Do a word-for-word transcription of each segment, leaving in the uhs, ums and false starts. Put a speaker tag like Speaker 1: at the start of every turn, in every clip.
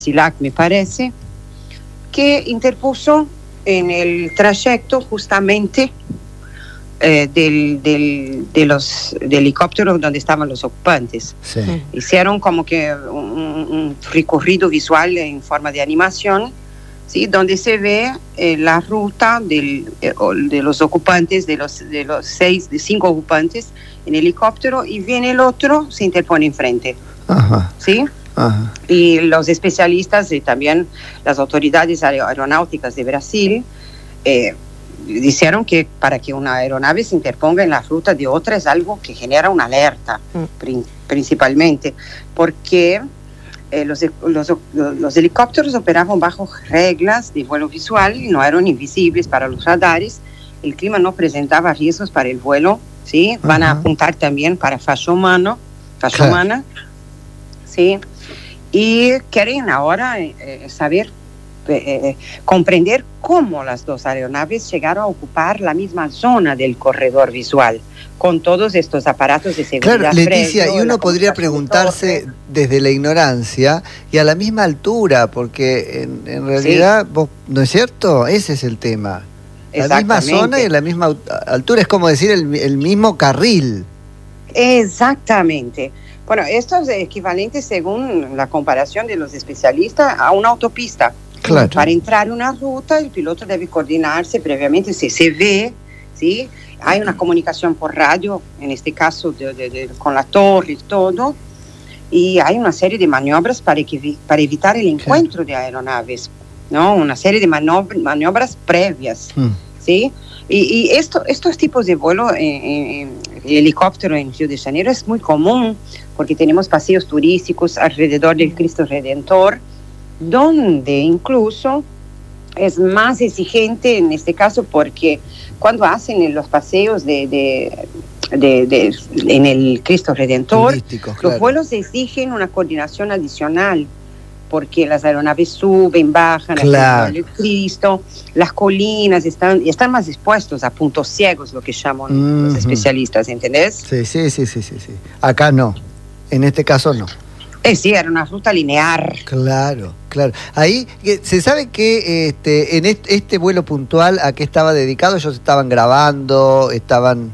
Speaker 1: SILAC, me parece, que interpuso en el trayecto justamente eh, del, del, de los de helicópteros donde estaban los ocupantes.
Speaker 2: Sí.
Speaker 1: Hicieron como que un, un recorrido visual en forma de animación, ¿sí? Donde se ve eh, la ruta del, eh, de los ocupantes, de los, de los seis, de cinco ocupantes en helicóptero, y viene el otro, se interpone enfrente.
Speaker 2: Ajá.
Speaker 1: ¿Sí?
Speaker 2: Ajá.
Speaker 1: Y los especialistas y también las autoridades aeronáuticas de Brasil eh, dijeron que para que una aeronave se interponga en la ruta de otra es algo que genera una alerta, mm. prin- principalmente, porque eh, los, los, los helicópteros operaban bajo reglas de vuelo visual y no eran invisibles para los radares. El clima no presentaba riesgos para el vuelo, ¿sí? Van a apuntar también para falla humana, falla
Speaker 2: claro.
Speaker 1: humana, ¿sí? Y quieren ahora eh, saber, eh, comprender cómo las dos aeronaves llegaron a ocupar la misma zona del corredor visual, con todos estos aparatos de seguridad.
Speaker 2: Claro, Leticia,
Speaker 1: previo,
Speaker 2: y uno podría preguntarse desde la ignorancia y a la misma altura, porque en, en realidad, sí. vos, ¿no es cierto? Ese es el tema. La misma zona y la misma altura, es como decir el, el mismo carril.
Speaker 1: Exactamente. Bueno, esto es equivalente, según la comparación de los especialistas, a una autopista.
Speaker 2: Claro.
Speaker 1: Para entrar en una ruta, el piloto debe coordinarse previamente, si se ve, ¿sí? Hay una comunicación por radio, en este caso de, de, de, con la torre y todo, y hay una serie de maniobras para, que, para evitar el encuentro claro. de aeronaves, ¿no? Una serie de maniobras, maniobras previas, mm. ¿sí? Y, y esto, estos tipos de vuelo en, en, en helicóptero en Río de Janeiro es muy común, porque tenemos paseos turísticos alrededor del Cristo Redentor, donde incluso es más exigente en este caso, porque cuando hacen los paseos de, de, de, de, en el Cristo Redentor,
Speaker 2: claro.
Speaker 1: los vuelos exigen una coordinación adicional, porque las aeronaves suben, bajan,
Speaker 2: claro.
Speaker 1: el Cristo, las colinas están, están más expuestos a puntos ciegos, lo que llaman mm-hmm. los especialistas, ¿entendés?
Speaker 2: Sí, sí, sí, sí, sí, sí. Acá no, en este caso no.
Speaker 1: Eh, sí, era una ruta lineal.
Speaker 2: Claro, claro. Ahí, ¿se sabe que este, en este, este vuelo puntual a qué estaba dedicado? ¿Ellos estaban grabando, estaban...?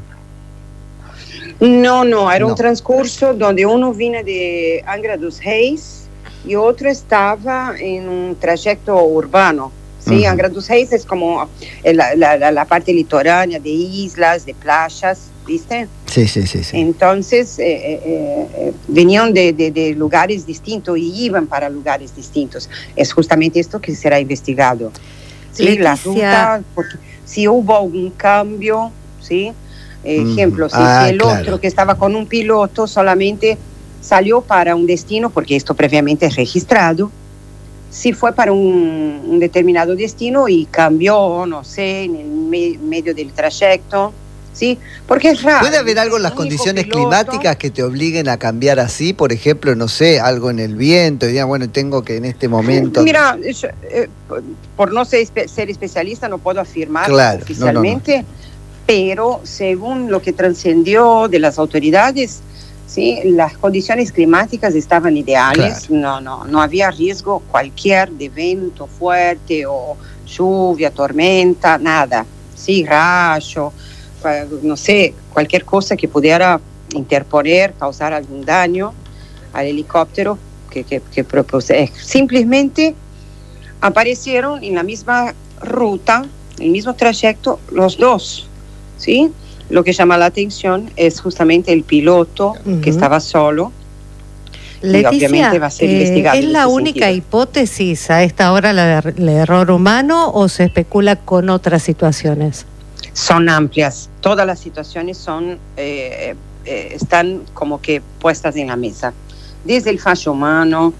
Speaker 1: No, no, era
Speaker 2: no.
Speaker 1: un transcurso donde uno vino de Angra dos Reis y otro estaba en un trayecto urbano. Sí, uh-huh. Angra dos Reis es como la, la, la parte litoránea de islas, de playas, ¿viste?
Speaker 2: Sí, sí, sí. sí.
Speaker 1: Entonces, eh, eh, eh, venían de, de, de lugares distintos y iban para lugares distintos. Es justamente esto que será investigado. Sí,
Speaker 3: Leticia.
Speaker 1: La ruta, porque si hubo algún cambio, ¿sí? Eh,
Speaker 2: uh-huh.
Speaker 1: Ejemplo, si,
Speaker 2: ah,
Speaker 1: si el
Speaker 2: claro.
Speaker 1: otro que estaba con un piloto solamente salió para un destino, porque esto previamente es registrado, si fue para un, un determinado destino y cambió, no sé, en el me, medio del trayecto, ¿sí? Porque es raro.
Speaker 2: ¿Puede haber algo en las condiciones piloto, climáticas que te obliguen a cambiar así? Por ejemplo, no sé, algo en el viento, y digan, bueno, tengo que en este momento...
Speaker 1: Mira, yo, eh, por no ser, ser especialista no puedo afirmar
Speaker 2: claro,
Speaker 1: oficialmente, no, no, no. Pero según lo que trascendió de las autoridades, sí, las condiciones climáticas estaban ideales, claro. no, no, no había riesgo cualquier de viento fuerte o lluvia, tormenta, nada, sí, rayo, no sé, cualquier cosa que pudiera interponer, causar algún daño al helicóptero que, que, que propuse. Simplemente aparecieron en la misma ruta, en el mismo trayecto, los dos, ¿sí? Lo que llama la atención es justamente el piloto uh-huh. que estaba solo.
Speaker 3: Leticia,
Speaker 1: y obviamente va a ser
Speaker 3: eh,
Speaker 1: investigado.
Speaker 3: ¿es la única sentido. hipótesis a esta hora la de, el error humano o se especula con otras situaciones?
Speaker 1: Son amplias. Todas las situaciones son eh, eh, están como que puestas en la mesa. Desde el fallo humano,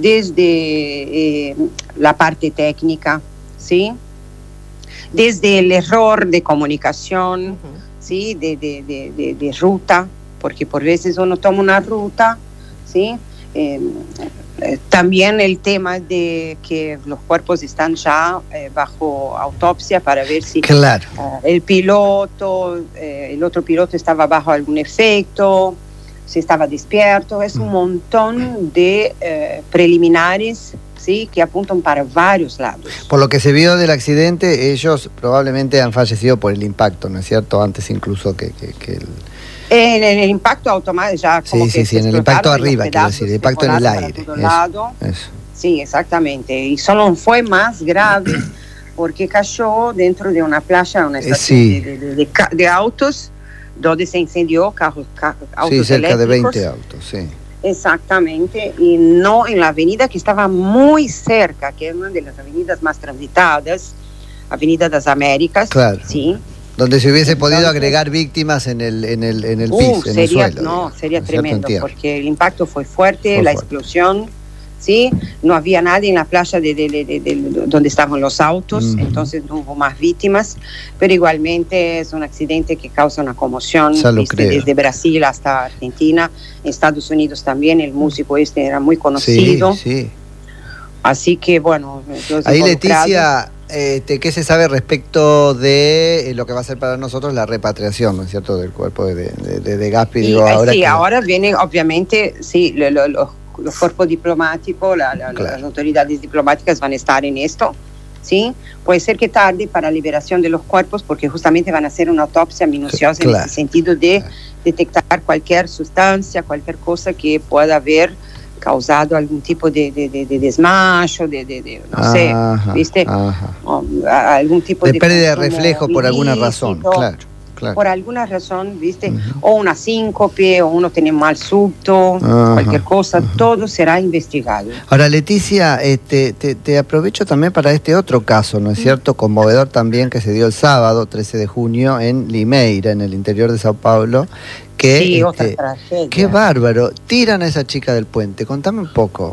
Speaker 1: desde eh, la parte técnica, ¿sí? Desde el error de comunicación, uh-huh. ¿sí? de, de, de, de, de ruta, porque por veces uno toma una ruta, ¿sí? Eh, eh, también el tema de que los cuerpos están ya eh, bajo autopsia para ver si
Speaker 2: claro.
Speaker 1: uh, el piloto, eh, el otro piloto estaba bajo algún efecto, si estaba despierto. Es un montón de eh, preliminares ¿sí? Que apuntan para varios lados.
Speaker 2: Por lo que se vio del accidente, ellos probablemente han fallecido por el impacto, ¿no es cierto? Antes incluso que, que, que el...
Speaker 1: En el, el impacto automático ya como
Speaker 2: sí,
Speaker 1: que
Speaker 2: sí, sí, en el impacto arriba, quiero decir, el impacto en el aire. Eso,
Speaker 1: lado.
Speaker 2: Eso.
Speaker 1: Sí, exactamente. Y solo fue más grave porque cayó dentro de una playa, una estación
Speaker 2: sí.
Speaker 1: de, de, de, de autos, donde se incendió carros, carros autos
Speaker 2: sí, cerca
Speaker 1: eléctricos.
Speaker 2: de veinte autos, sí.
Speaker 1: Exactamente, y no en la avenida que estaba muy cerca, que es una de las avenidas más transitadas, Avenida das Américas.
Speaker 2: Claro.
Speaker 1: Sí.
Speaker 2: Donde se hubiese
Speaker 1: Entonces,
Speaker 2: podido agregar víctimas en el en el en el
Speaker 1: uh,
Speaker 2: piso, en
Speaker 1: sería,
Speaker 2: el suelo.
Speaker 1: No,
Speaker 2: digamos,
Speaker 1: sería
Speaker 2: ¿no
Speaker 1: tremendo, porque el impacto fue fuerte,
Speaker 2: fue
Speaker 1: la
Speaker 2: fuerte.
Speaker 1: explosión, sí, no había nadie en la playa de, de, de, de, de donde estaban los autos, uh-huh. Entonces no hubo más víctimas, pero igualmente es un accidente que causa una conmoción, ¿viste? Desde Brasil hasta Argentina, en Estados Unidos también, el músico este era muy conocido.
Speaker 2: Sí, sí.
Speaker 1: Así que bueno,
Speaker 2: ahí Leticia, este, ¿qué se sabe respecto de lo que va a ser para nosotros la repatriación, ¿no es cierto?, del cuerpo de, de, de, de Gaspi?
Speaker 1: Y,
Speaker 2: digo, ahora
Speaker 1: sí,
Speaker 2: que...
Speaker 1: ahora viene obviamente, sí, lo, lo, lo, los cuerpos diplomáticos, la, la, claro. Las autoridades diplomáticas van a estar en esto, ¿sí? Puede ser que tarde para la liberación de los cuerpos porque justamente van a hacer una autopsia minuciosa, claro. En el sentido de claro. Detectar cualquier sustancia, cualquier cosa que pueda haber causado algún tipo de, de, de, de desmayo, de, de, de no ajá, sé, ¿viste? Ajá. O, a, algún tipo
Speaker 2: de,
Speaker 1: de
Speaker 2: pérdida de reflejo por alguna razón, claro. Claro.
Speaker 1: Por alguna razón, ¿viste? Uh-huh. O una síncope, o uno tiene mal subto, uh-huh. Cualquier cosa, uh-huh. Todo será investigado.
Speaker 2: Ahora, Leticia, este, te, te aprovecho también para este otro caso, ¿no es cierto? Uh-huh. Conmovedor también, que se dio el sábado, trece de junio, en Limeira, en el interior de Sao Paulo. Que,
Speaker 1: sí,
Speaker 2: este,
Speaker 1: otra tragedia.
Speaker 2: Qué bárbaro. Tiran a esa chica del puente. Contame un poco.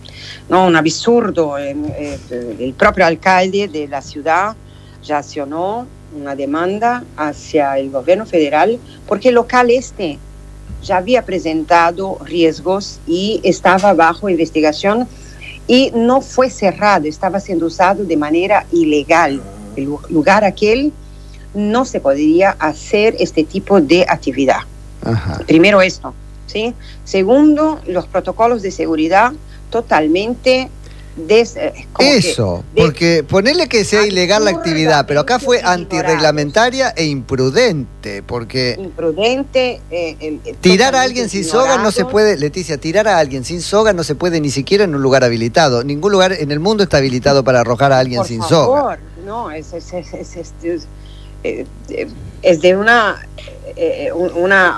Speaker 1: No, un absurdo. Eh, eh, el propio alcalde de la ciudad ya accionó una demanda hacia el gobierno federal porque el local este ya había presentado riesgos y estaba bajo investigación y no fue cerrado, estaba siendo usado de manera ilegal. El lugar aquel no se podría hacer este tipo de actividad. Ajá. Primero esto, ¿sí? Segundo, los protocolos de seguridad totalmente Des, eh,
Speaker 2: Eso, que, porque ponerle que sea ilegal la actividad, pero acá fue antirreglamentaria e imprudente, porque
Speaker 1: imprudente eh, eh,
Speaker 2: tirar a alguien sin soga no se puede, Leticia, tirar a alguien sin soga no se puede ni siquiera en un lugar habilitado. Ningún lugar en el mundo está habilitado para arrojar a alguien
Speaker 1: Por
Speaker 2: sin
Speaker 1: favor,
Speaker 2: soga.
Speaker 1: No, es es es, es, es, es, es, es de una eh, una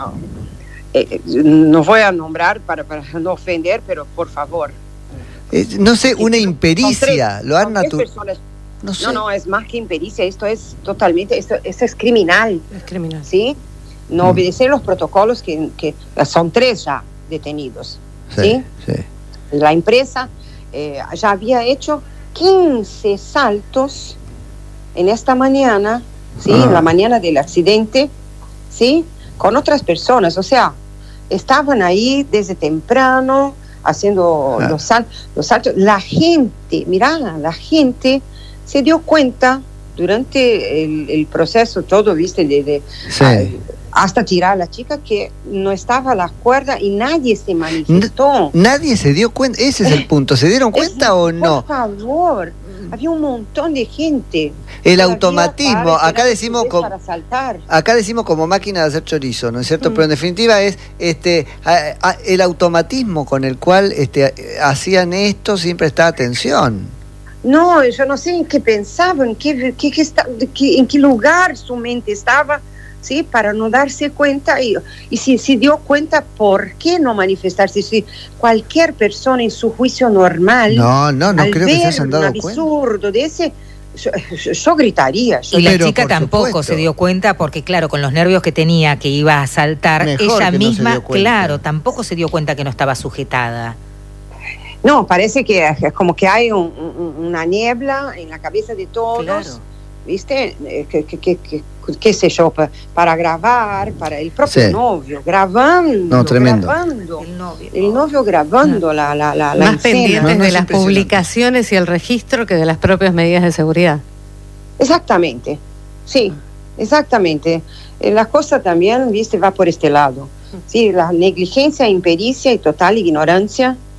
Speaker 1: eh, no voy a nombrar para, para no ofender, pero por favor.
Speaker 2: Eh, no sé, una impericia, lo han naturalizado.
Speaker 1: No, sé. no, no, es más que impericia, esto es totalmente, esto, esto es criminal.
Speaker 3: Es criminal.
Speaker 1: ¿Sí? No mm. obedecer los protocolos que, que son tres ya detenidos. Sí. ¿Sí?
Speaker 2: Sí.
Speaker 1: La empresa eh, ya había hecho quince saltos en esta mañana, ¿sí? Ah. En la mañana del accidente, ¿sí? Con otras personas, o sea, estaban ahí desde temprano haciendo ah. los, sal, los saltos. La gente, mirá, la gente se dio cuenta durante el, el proceso todo, viste, de, de
Speaker 2: sí.
Speaker 1: a, hasta tirar a la chica que no estaba a la cuerda y nadie se manifestó.
Speaker 2: N- nadie se dio cuenta, ese es el punto. ¿Se dieron cuenta es, o no?
Speaker 1: Por favor, había un montón de gente.
Speaker 2: El automatismo, acá decimos como, acá decimos como máquina de hacer chorizo, ¿no es cierto? Mm. Pero en definitiva es este a, a, el automatismo con el cual este, hacían esto sin prestar atención.
Speaker 1: No, yo no sé en qué pensaban, en qué, qué, qué está, qué, en qué lugar su mente estaba, ¿sí? Para no darse cuenta, y, y si se dio cuenta, ¿por qué no manifestarse? Si cualquier persona en su juicio normal,
Speaker 2: no, no, no creo que se hayan dado cuenta.
Speaker 1: Un absurdo de ese, yo, yo, yo gritaría. Yo
Speaker 4: y la
Speaker 1: pero,
Speaker 4: chica tampoco supuesto. se dio cuenta porque, claro, con los nervios que tenía que iba a saltar, mejor ella misma, no claro, tampoco se dio cuenta que no estaba sujetada.
Speaker 1: No, parece que es como que hay un, un, una niebla en la cabeza de todos, claro. ¿Viste? Que, que, que, que, qué sé yo, para, para grabar, para el propio sí. novio, grabando,
Speaker 2: no, tremendo.
Speaker 1: grabando, el novio, el novio grabando no. la, la, la, la
Speaker 3: Más pendientes no, no de las publicaciones y el registro que de las propias medidas de seguridad.
Speaker 1: Exactamente, sí, exactamente. La cosa también, viste, va por este lado. Sí, la negligencia, impericia y total ignorancia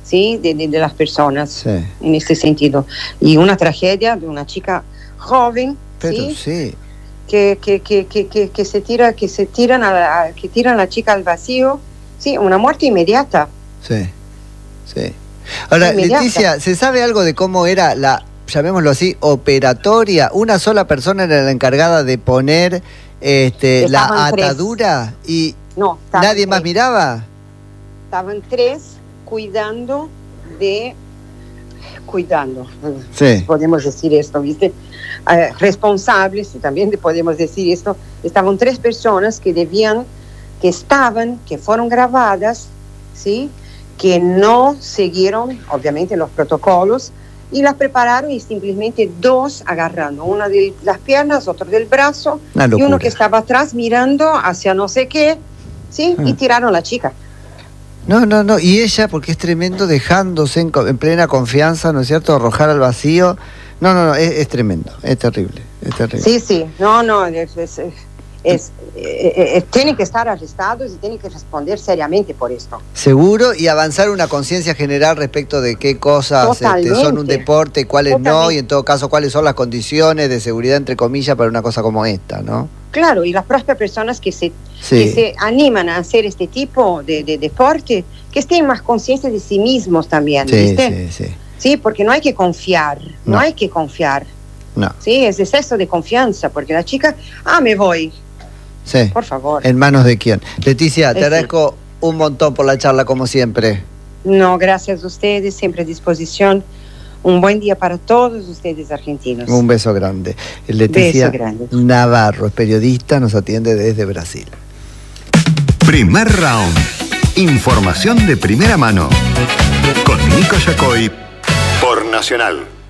Speaker 1: ¿sí? de, de, de las personas,
Speaker 2: sí.
Speaker 1: en este sentido. Y una tragedia de una chica joven,
Speaker 2: pero
Speaker 1: ¿sí?
Speaker 2: sí.
Speaker 1: Que, que, que, que, que, que se tira, que se tiran a la, que tiran a la chica al vacío, sí, una muerte inmediata.
Speaker 2: Sí, sí. Ahora, inmediata. Leticia, ¿se sabe algo de cómo era la, llamémoslo así, operatoria? ¿Una sola persona era la encargada de poner este, la atadura tres. y
Speaker 1: no,
Speaker 2: nadie
Speaker 1: tres.
Speaker 2: más miraba?
Speaker 1: Estaban tres cuidando de, cuidando,
Speaker 2: sí.
Speaker 1: podemos decir esto, ¿viste? Uh, responsables, también podemos decir esto, estaban tres personas que debían, que estaban, que fueron grabadas, ¿sí? Que no siguieron, obviamente, los protocolos, y las prepararon y simplemente dos agarrando, una de las piernas, otro del brazo, y uno que estaba atrás mirando hacia no sé qué, ¿sí? Ah. Y tiraron a la chica.
Speaker 2: No, no, no, y ella, porque es tremendo, dejándose en, en plena confianza, ¿no es cierto?, arrojar al vacío. No, no, no, es, es tremendo, es terrible, es terrible.
Speaker 1: Sí, sí, no, no, es, es, es, es, es tienen que estar arrestados y tienen que responder seriamente por esto.
Speaker 2: Seguro, y avanzar una conciencia general respecto de qué cosas este, son un deporte, cuáles Totalmente. no, y en todo caso cuáles son las condiciones de seguridad, entre comillas, para una cosa como esta, ¿no?
Speaker 1: Claro, y las propias personas que se,
Speaker 2: sí.
Speaker 1: que se animan a hacer este tipo de, de deporte, que estén más conscientes de sí mismos también,
Speaker 2: sí,
Speaker 1: ¿viste?
Speaker 2: Sí, sí.
Speaker 1: Sí, porque no hay que confiar, no, no hay que confiar.
Speaker 2: No.
Speaker 1: Sí, es exceso de confianza, porque la chica, ah, me voy.
Speaker 2: Sí.
Speaker 1: Por favor.
Speaker 2: ¿En manos de quién? Leticia, te es agradezco sí. un montón por la charla, como siempre.
Speaker 1: No, gracias a ustedes, siempre a disposición. Un buen día para todos ustedes argentinos.
Speaker 2: Un beso grande. Leticia
Speaker 1: beso grande.
Speaker 2: Navarro, es periodista, nos atiende desde Brasil.
Speaker 5: Primer round. Información de primera mano. Con Nico Yacoy por Nacional.